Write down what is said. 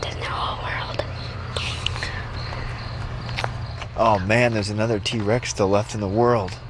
in the whole world. Oh man, there's another T-Rex still left in the world.